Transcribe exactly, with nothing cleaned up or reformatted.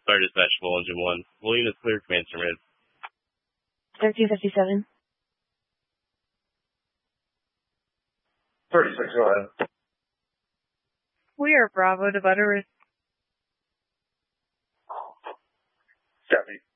Fire dispatch, full engine one. Full units clear, command terminated. thirteen fifty-seven. thirty-six, go ahead. We are Bravo to Butterworth. Copy.